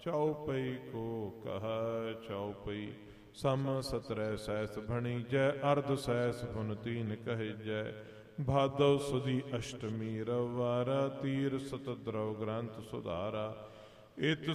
ਚਉਪਈ ਕੋ ਕਹ ਚਉਪਈ ਸਮ 17 ਸੈਸ ਭਣੀਜੈ ਅਰਧ ਸੈਸ ਪੁਨ ਤੀਨ ਕਹਿਜੈ ਭਾਦਵ ਸੁਦੀ ਅਸ਼ਟਮੀ ਰਵਾਰਾ ਤੀਰ ਸਤਦਰਵ ਗ੍ਰੰਥ ਸੁਧਾਰਾ ਇਤ